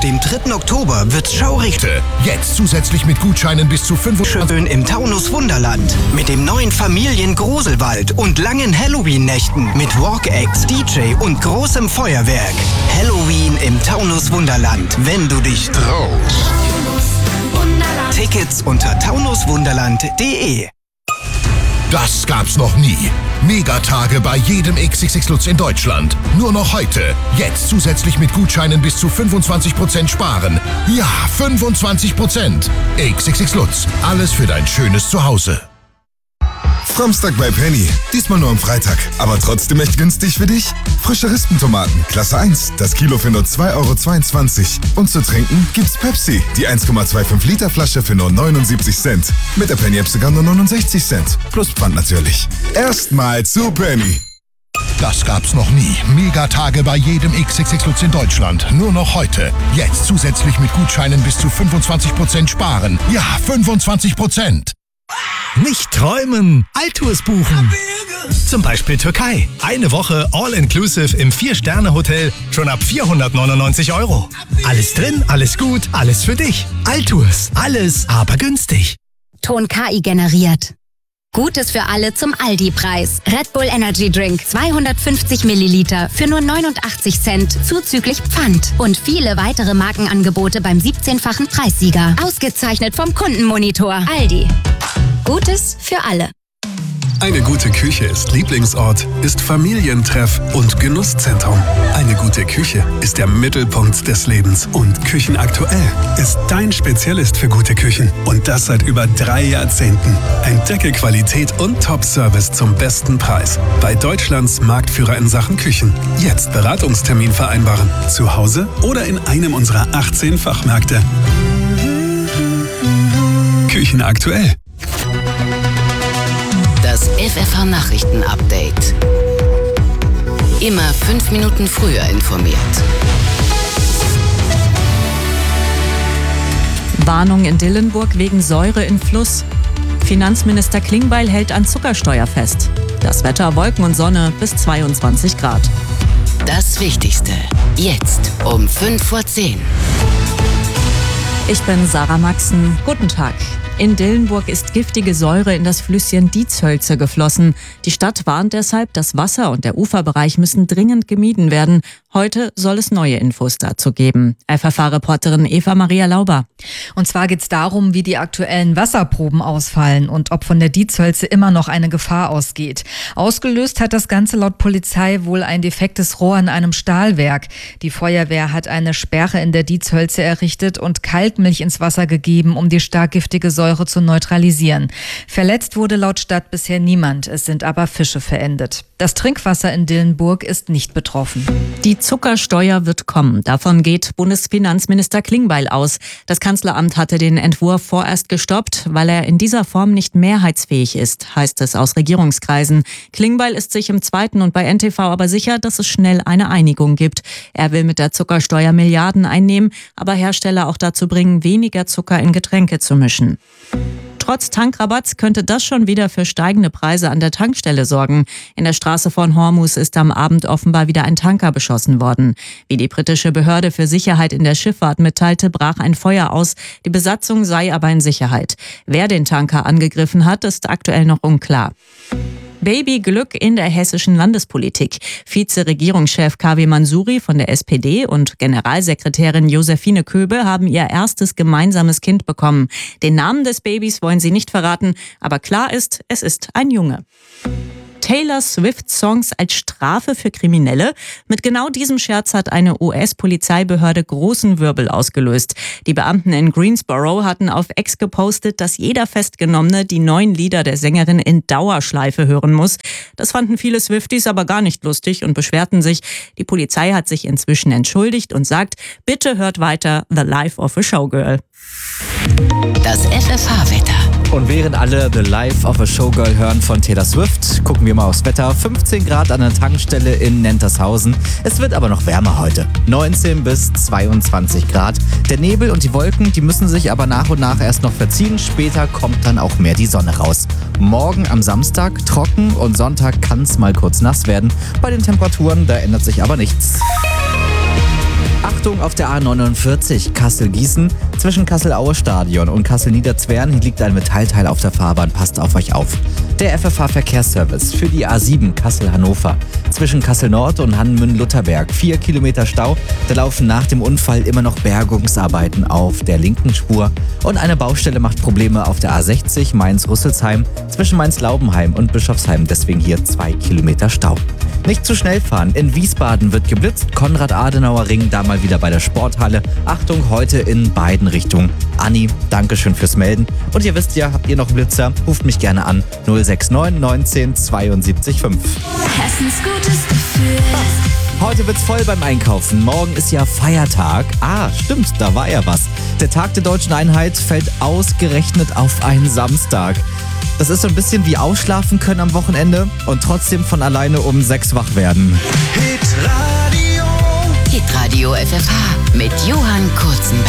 dem 3. Oktober wird's schaurig. Jetzt zusätzlich mit Gutscheinen bis zu 5 Schön im Taunus Wunderland. Mit dem neuen Familiengruselwald und langen Halloween-Nächten. Mit Walk-Acts, DJ und großem Feuerwerk. Halloween im Taunus Wunderland. Wenn du dich traust. Tickets unter taunuswunderland.de. Das gab's noch nie. Megatage bei jedem XXX Lutz in Deutschland. Nur noch heute. Jetzt zusätzlich mit Gutscheinen bis zu 25% sparen. Ja, 25%. XXX Lutz. Alles für dein schönes Zuhause. Samstag bei Penny. Diesmal nur am Freitag. Aber trotzdem echt günstig für dich. Frische Rispentomaten, Klasse 1. Das Kilo für nur 2,22 €. Und zu trinken gibt's Pepsi. Die 1,25 Liter Flasche für nur 79 Cent. Mit der Penny-App sogar nur 69 Cent. Plus Pfand natürlich. Erstmal zu Penny. Das gab's noch nie. Megatage bei jedem XXX Lutz in Deutschland. Nur noch heute. Jetzt zusätzlich mit Gutscheinen bis zu 25% sparen. Ja, 25%. Nicht träumen, Altours buchen. Zum Beispiel Türkei. Eine Woche All-Inclusive im 4-Sterne-Hotel schon ab 499 €. Alles drin, alles gut, alles für dich. Altours. Alles, aber günstig. Ton KI generiert. Gutes für alle zum Aldi-Preis. Red Bull Energy Drink 250 Milliliter für nur 89 Cent zuzüglich Pfand. Und viele weitere Markenangebote beim 17-fachen Preissieger. Ausgezeichnet vom Kundenmonitor. Aldi. Gutes für alle. Eine gute Küche ist Lieblingsort, ist Familientreff und Genusszentrum. Eine gute Küche ist der Mittelpunkt des Lebens. Und Küchenaktuell ist dein Spezialist für gute Küchen. Und das seit über 3 Jahrzehnten. Entdecke Qualität und Top-Service zum besten Preis. Bei Deutschlands Marktführer in Sachen Küchen. Jetzt Beratungstermin vereinbaren. Zu Hause oder in einem unserer 18 Fachmärkte. Küchenaktuell. Das FFH-Nachrichten-Update. Immer 5 Minuten früher informiert. Warnung in Dillenburg wegen Säure in Fluss. Finanzminister Klingbeil hält an Zuckersteuer fest. Das Wetter Wolken und Sonne bis 22 Grad. Das Wichtigste. Jetzt um 5:10 Uhr. Ich bin Sarah Maxen. Guten Tag. In Dillenburg ist giftige Säure in das Flüsschen Dietzhölze geflossen. Die Stadt warnt deshalb, das Wasser und der Uferbereich müssen dringend gemieden werden. Heute soll es neue Infos dazu geben. FFH-Reporterin Eva-Maria Lauber. Und zwar geht es darum, wie die aktuellen Wasserproben ausfallen und ob von der Dietzhölze immer noch eine Gefahr ausgeht. Ausgelöst hat das Ganze laut Polizei wohl ein defektes Rohr in einem Stahlwerk. Die Feuerwehr hat eine Sperre in der Dietzhölze errichtet und Kaltmilch ins Wasser gegeben, um die stark giftige Säure zu neutralisieren. Verletzt wurde laut Stadt bisher niemand, es sind aber Fische verendet. Das Trinkwasser in Dillenburg ist nicht betroffen. Die Zuckersteuer wird kommen. Davon geht Bundesfinanzminister Klingbeil aus. Das Kanzleramt hatte den Entwurf vorerst gestoppt, weil er in dieser Form nicht mehrheitsfähig ist, heißt es aus Regierungskreisen. Klingbeil ist sich im Zweiten und bei NTV aber sicher, dass es schnell eine Einigung gibt. Er will mit der Zuckersteuer Milliarden einnehmen, aber Hersteller auch dazu bringen, weniger Zucker in Getränke zu mischen. Trotz Tankrabatts könnte das schon wieder für steigende Preise an der Tankstelle sorgen. In der Straße von Hormuz ist am Abend offenbar wieder ein Tanker beschossen worden. Wie die britische Behörde für Sicherheit in der Schifffahrt mitteilte, brach ein Feuer aus. Die Besatzung sei aber in Sicherheit. Wer den Tanker angegriffen hat, ist aktuell noch unklar. Babyglück in der hessischen Landespolitik. Vize-Regierungschef KW Mansouri von der SPD und Generalsekretärin Josephine Köbe haben ihr erstes gemeinsames Kind bekommen. Den Namen des Babys wollen sie nicht verraten, aber klar ist, es ist ein Junge. Taylor Swift-Songs als Strafe für Kriminelle? Mit genau diesem Scherz hat eine US-Polizeibehörde großen Wirbel ausgelöst. Die Beamten in Greensboro hatten auf X gepostet, dass jeder Festgenommene die neuen Lieder der Sängerin in Dauerschleife hören muss. Das fanden viele Swifties aber gar nicht lustig und beschwerten sich. Die Polizei hat sich inzwischen entschuldigt und sagt, bitte hört weiter The Life of a Showgirl. Das FFH-Wetter. Und während alle The Life of a Showgirl hören von Taylor Swift, gucken wir mal aufs Wetter. 15 Grad an der Tankstelle in Nentershausen. Es wird aber noch wärmer heute. 19 bis 22 Grad. Der Nebel und die Wolken, die müssen sich aber nach und nach erst noch verziehen. Später kommt dann auch mehr die Sonne raus. Morgen am Samstag trocken und Sonntag kann es mal kurz nass werden. Bei den Temperaturen, da ändert sich aber nichts. Achtung auf der A49 Kassel-Gießen. Zwischen Kassel-Aue-Stadion und Kassel-Niederzwern liegt ein Metallteil auf der Fahrbahn. Passt auf euch auf. Der FFH-Verkehrsservice für die A7 Kassel-Hannover. Zwischen Kassel-Nord und Hannemünde-Lutherberg 4 Kilometer Stau. Da laufen nach dem Unfall immer noch Bergungsarbeiten auf der linken Spur. Und eine Baustelle macht Probleme auf der A60 Mainz-Rüsselsheim zwischen Mainz-Laubenheim und Bischofsheim. Deswegen hier 2 Kilometer Stau. Nicht zu schnell fahren. In Wiesbaden wird geblitzt. Konrad-Adenauer-Ring, da mal wieder bei der Sporthalle. Achtung, heute in beiden Richtungen. Anni, Dankeschön fürs Melden. Und ihr wisst ja, habt ihr noch einen Blitzer? Ruft mich gerne an. 069 19 72 5. Hessens gutes Gefühl. Heute wird's voll beim Einkaufen. Morgen ist ja Feiertag. Ah, stimmt, da war ja was. Der Tag der Deutschen Einheit fällt ausgerechnet auf einen Samstag. Das ist so ein bisschen wie ausschlafen können am Wochenende und trotzdem von alleine um 6 wach werden. Hitradio FFH mit Johann Kurzenberg.